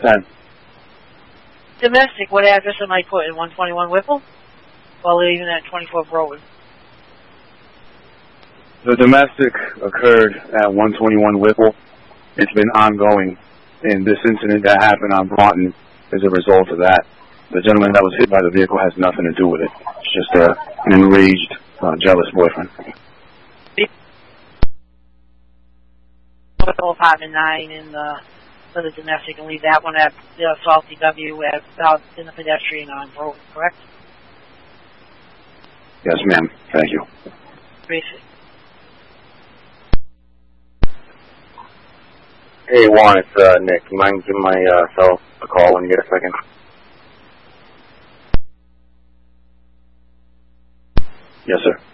10. Domestic, what address am I putting? 121 Whipple? While leaving at 24 Broadwood. The domestic occurred at 121 Whipple. It's been ongoing, and this incident that happened on Broughton is a result of that. The gentleman that was hit by the vehicle has nothing to do with it. It's just an enraged, jealous boyfriend. Apartment 9 for the domestic, and leave that one at the Salty W out in the pedestrian on Broadwood, correct? Yes, ma'am. Thank you. Appreciate it. Hey, Juan, it's Nick. You mind giving my cell a call when you get a second? Yes, sir.